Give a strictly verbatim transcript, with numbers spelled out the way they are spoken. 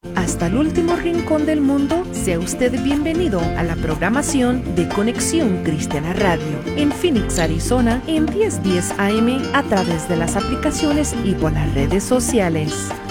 Hasta el último rincón del mundo, sea usted bienvenido a la programación de Conexión Cristiana Radio en Phoenix, Arizona, en diez diez A M a través de las aplicaciones y por las redes sociales.